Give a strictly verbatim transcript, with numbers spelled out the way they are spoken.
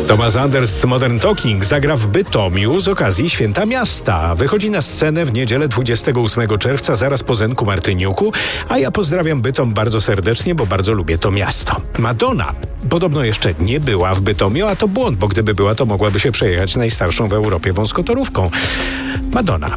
Thomas Anders z Modern Talking zagra w Bytomiu z okazji Święta Miasta. Wychodzi na scenę w niedzielę dwudziestego ósmego czerwca, zaraz po Zenku Martyniuku, a ja pozdrawiam Bytom bardzo serdecznie, bo bardzo lubię to miasto. Madonna podobno jeszcze nie była w Bytomiu, a to błąd, bo gdyby była, to mogłaby się przejechać najstarszą w Europie wąskotorówką. Madonna